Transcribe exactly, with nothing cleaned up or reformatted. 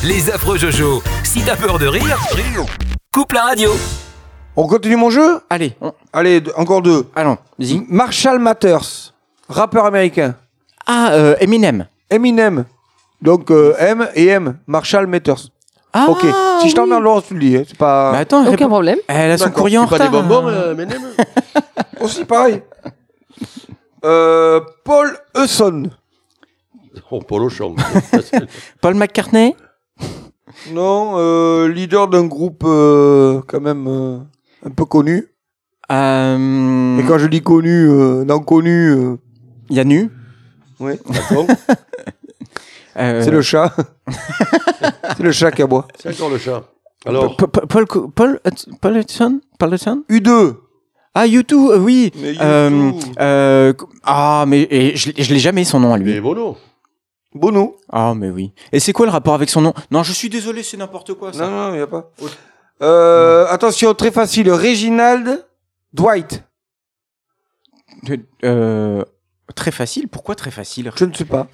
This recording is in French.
Les affreux Jojo. Si t'as peur de rire, coupe la radio. On continue mon jeu ? Allez, on... Allez, d- encore deux. allons, vas-y. M- Marshall Mathers, rappeur américain. Ah, euh, Eminem. Eminem. Donc euh, M et M. Marshall Mathers. Ah, Ok. Si je t'emmerde, Laurence, tu le dis. hein. C'est pas. Bah attends, Aucun réponds. problème. Elle a son D'accord, courrier en C'est pas retard. des bonbons, hein. euh, Menem Aussi pareil. euh, Paul Hewson. Oh, Polo Chang. Paul McCartney. Non, euh, leader d'un groupe euh, quand même euh, un peu connu. Euh... Et quand je dis connu, euh, non connu, euh, Yanu. oui, d'accord. Euh... C'est le chat. C'est le chat qui aboie. C'est encore le chat. Alors, Pa- pa- Paul Co- Paul Hudson- Paul Hudson Paul Hudson U deux. Ah, U deux, euh, oui. Mais U deux. Euh, euh, ah, mais et je, l'ai- je l'ai jamais son nom à lui. mais Bono. Bono. Ah, mais oui. Et c'est quoi le rapport avec son nom? Non, je suis désolé, c'est n'importe quoi ça. Non, non, il n'y a pas. Euh, attention, très facile. Reginald Dwight. Euh, très facile. Pourquoi très facile? Je ne sais pas.